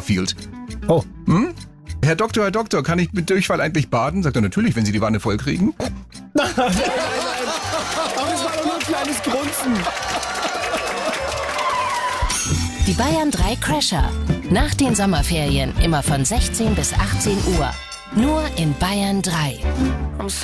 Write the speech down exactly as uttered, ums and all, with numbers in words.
Butterfield. Oh. Hm? Herr Doktor, Herr Doktor, kann ich mit Durchfall eigentlich baden? Sagt er, natürlich, wenn Sie die Wanne voll kriegen. Nein, nein, nein. Aber das war doch nur ein kleines Grunzen. Die Bayern drei Crasher. Nach den Sommerferien immer von sechzehn bis achtzehn Uhr. Nur in Bayern drei.